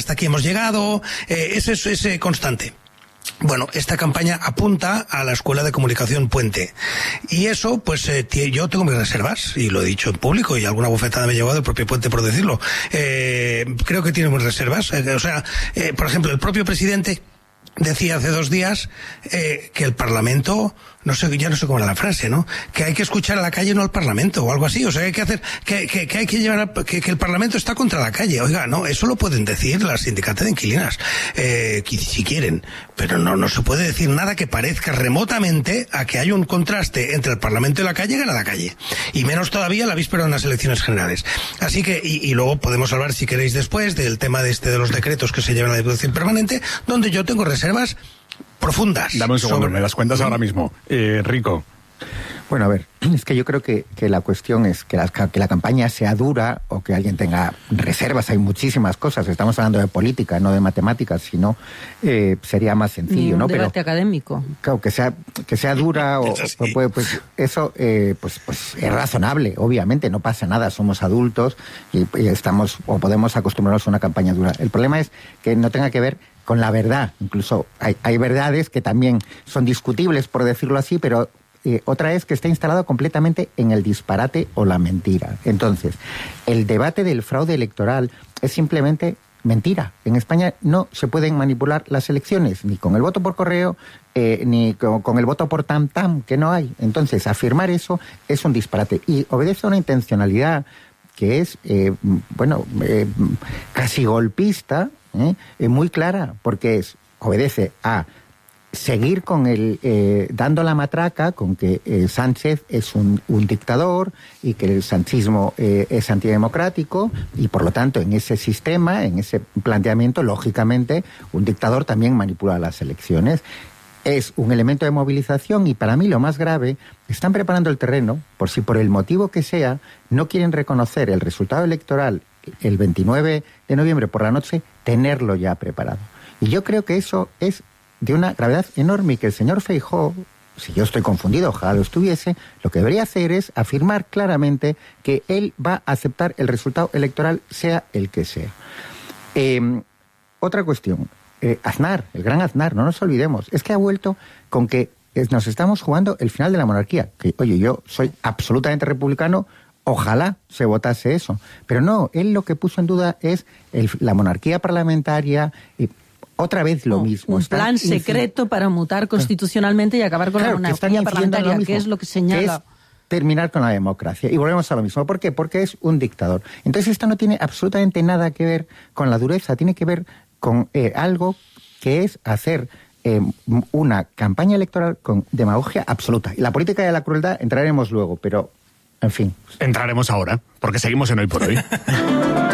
hasta aquí hemos llegado, ese constante. Bueno, esta campaña apunta a la Escuela de Comunicación Puente. Y eso, pues yo tengo mis reservas, y lo he dicho en público, y alguna bofetada me ha llevado del propio Puente por decirlo. Creo que tiene mis reservas. Por ejemplo, el propio presidente decía hace 2 días que el Parlamento, ya no sé cómo era la frase, ¿no? Que hay que escuchar a la calle, no al Parlamento, o algo así. O sea, hay que hacer, que hay que llevar que el Parlamento está contra la calle. Oiga, no, eso lo pueden decir las sindicatos de inquilinas, si quieren. Pero no se puede decir nada que parezca remotamente a que hay un contraste entre el Parlamento y la calle, gana la calle. Y menos todavía la víspera de unas elecciones generales. Así que, y luego podemos hablar, si queréis, después del tema de los decretos que se llevan a la Diputación Permanente, donde yo tengo reservas profundas. Dame un segundo, me las cuentas ahora mismo. Rico. Bueno, a ver, es que yo creo que la cuestión es que la campaña sea dura o que alguien tenga reservas. Hay muchísimas cosas. Estamos hablando de política, no de matemáticas, sino sería más sencillo, ¿no? Un debate académico. Claro, que sea dura o pues eso pues es razonable, obviamente, no pasa nada, somos adultos y estamos o podemos acostumbrarnos a una campaña dura. El problema es que no tenga que ver con la verdad. Incluso hay verdades que también son discutibles, por decirlo así, pero otra es que está instalado completamente en el disparate o la mentira. Entonces, el debate del fraude electoral es simplemente mentira. En España no se pueden manipular las elecciones, ni con el voto por correo, ni con el voto por tam-tam, que no hay. Entonces, afirmar eso es un disparate y obedece a una intencionalidad que es, casi golpista, muy clara, porque obedece a seguir con dando la matraca con que Sánchez es un dictador y que el sanchismo es antidemocrático y por lo tanto en ese sistema, en ese planteamiento, lógicamente un dictador también manipula las elecciones. Es un elemento de movilización y para mí lo más grave, están preparando el terreno por si por el motivo que sea no quieren reconocer el resultado electoral el 29 de noviembre por la noche, tenerlo ya preparado. Y yo creo que eso es de una gravedad enorme y que el señor Feijóo, si yo estoy confundido, ojalá lo estuviese, lo que debería hacer es afirmar claramente que él va a aceptar el resultado electoral, sea el que sea. Otra cuestión, Aznar, el gran Aznar, no nos olvidemos, es que ha vuelto con que nos estamos jugando el final de la monarquía, que oye, yo soy absolutamente republicano, ojalá se votase eso, pero no, él lo que puso en duda es la monarquía parlamentaria y otra vez lo mismo. Un plan secreto para mutar constitucionalmente y acabar con la monarquía parlamentaria, que es lo que señala. Es terminar con la democracia. Y volvemos a lo mismo. ¿Por qué? Porque es un dictador. Entonces esto no tiene absolutamente nada que ver con la dureza, tiene que ver con algo que es hacer una campaña electoral con demagogia absoluta. Y la política de la crueldad entraremos luego, pero, en fin. Entraremos ahora, porque seguimos en Hoy por Hoy.